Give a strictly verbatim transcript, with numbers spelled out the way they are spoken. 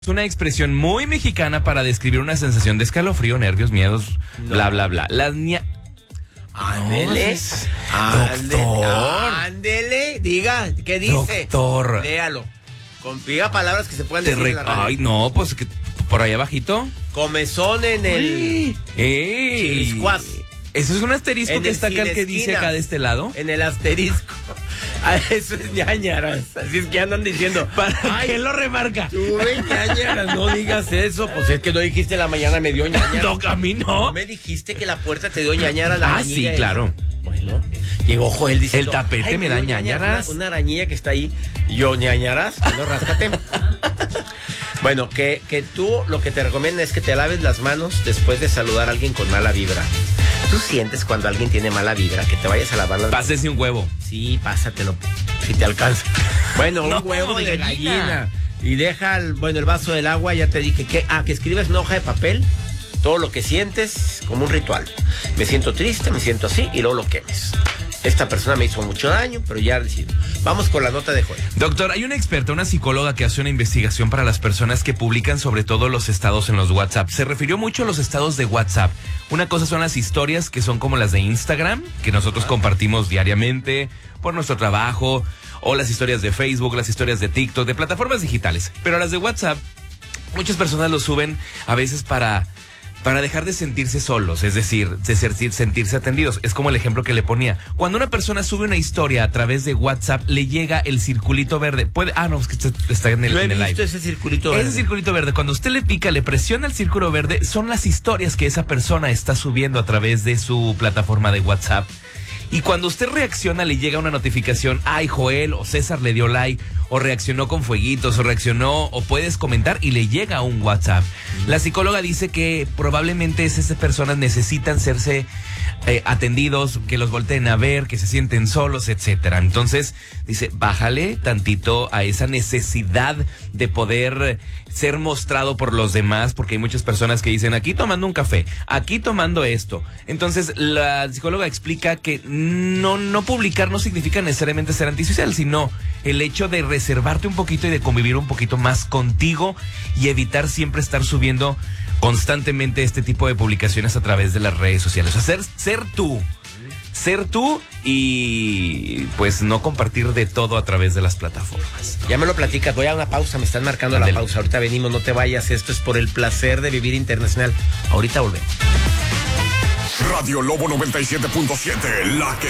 Es una expresión muy mexicana para describir una sensación de escalofrío, nervios, miedos, no. bla, bla, bla. Las niñas... Ándele, doctor. Ándele, diga, ¿qué dice? Doctor. Léalo. Configa palabras que se puedan Te decir re... en la radio. Ay, no, pues que por ahí abajito. Comezón en el... ¡Ey! Chiliscuas. Eso es un asterisco En que el está acá, sin que dice esquinas. acá de este lado. En el asterisco. Ah, eso es ñañaras. Así es que andan diciendo. ¿Para ay, qué lo remarca? Tuve ñañaras, no digas eso. Pues es que no dijiste la mañana me dio ñañaras. No, a mí no. No me dijiste que la puerta te dio ñañaras. La Ah, arañilla sí, esa. claro. Bueno, llegó Joel diciendo. El tapete ay, me da dio ñañaras. Una, una arañilla que está ahí. Yo, ñañaras, no, ráscate. Bueno, que, que tú lo que te recomiendo es que te laves las manos después de saludar a alguien con mala vibra. ¿Tú sientes cuando alguien tiene mala vibra que te vayas a lavar las manos? Pásese un huevo. Sí, pásatelo, si te alcanza. Bueno, No, un huevo de de gallina. gallina. Y deja, el, bueno, el vaso del agua, ya te dije que... Ah, que escribes en hoja de papel todo lo que sientes como un ritual. Me siento triste, me siento así, y luego lo quemes. Esta persona me hizo mucho daño, pero ya decido. Vamos con la nota de Joel. Doctor, hay una experta, una psicóloga que hace una investigación para las personas que publican sobre todo los estados en los WhatsApp. Se refirió mucho a los estados de WhatsApp. Una cosa son las historias que son como las de Instagram, que nosotros compartimos diariamente por nuestro trabajo, o las historias de Facebook, las historias de TikTok, de plataformas digitales. Pero las de WhatsApp, muchas personas lo suben a veces para... para dejar de sentirse solos, es decir, de ser, sentirse atendidos. Es como el ejemplo que le ponía. Cuando una persona sube una historia a través de WhatsApp, le llega el circulito verde. Puede, ah, no, es que está en el, Lo he en el visto live. ese circulito verde. Ese circulito verde, cuando usted le pica, le presiona el círculo verde, son las historias que esa persona está subiendo a través de su plataforma de WhatsApp. Y cuando usted reacciona, le llega una notificación, ay, Joel o César le dio like, o reaccionó con fueguitos, o reaccionó, o puedes comentar, y le llega un WhatsApp. La psicóloga dice que probablemente esas personas necesitan serse eh, atendidos, que los volteen a ver, que se sienten solos, etcétera. Entonces, dice, bájale tantito a esa necesidad de poder ser mostrado por los demás, porque hay muchas personas que dicen, aquí tomando un café, aquí tomando esto. Entonces, la psicóloga explica que no, no publicar no significa necesariamente ser antisocial, sino el hecho de reservarte un poquito y de convivir un poquito más contigo y evitar siempre estar subiendo constantemente este tipo de publicaciones a través de las redes sociales. O sea, ser, ser tú. Ser tú y pues no compartir de todo a través de las plataformas. Ya me lo platicas, voy a una pausa, me están marcando Andale. la pausa. Ahorita venimos, no te vayas, esto es por el placer de vivir internacional. Ahorita volvemos. Radio Lobo noventa y siete punto siete, la que